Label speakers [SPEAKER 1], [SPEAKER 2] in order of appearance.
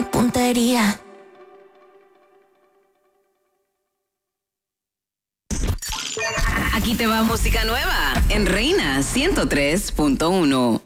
[SPEAKER 1] buena puntería.
[SPEAKER 2] Aquí te va música nueva en Reina 103.1.